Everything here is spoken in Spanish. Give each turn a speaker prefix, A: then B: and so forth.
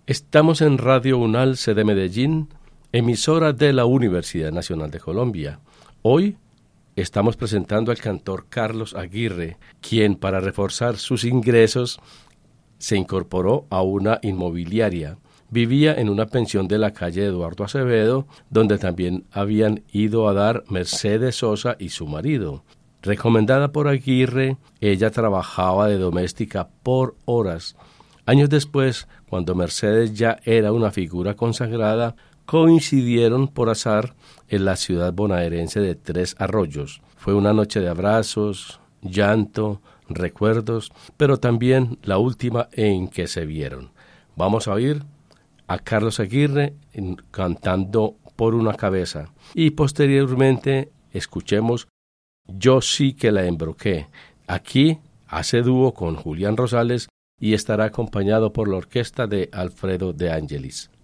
A: Estamos en Radio UNAL, sede Medellín, emisora de la Universidad Nacional de Colombia. Hoy estamos presentando al cantor Carlos Aguirre, quien para reforzar sus ingresos se incorporó a una inmobiliaria. Vivía en una pensión de la calle Eduardo Acevedo, donde también habían ido a dar Mercedes Sosa y su marido. Recomendada por Aguirre, ella trabajaba de doméstica por horas. Años después, cuando Mercedes ya era una figura consagrada, coincidieron por azar en la ciudad bonaerense de Tres Arroyos. Fue una noche de abrazos, llanto, recuerdos, pero también la última en que se vieron. Vamos a oír a Carlos Aguirre cantando Por una cabeza y posteriormente escuchemos Yo sí que la embroqué. Aquí hace dúo con Julián Rosales y estará acompañado por la orquesta de Alfredo de Angelis.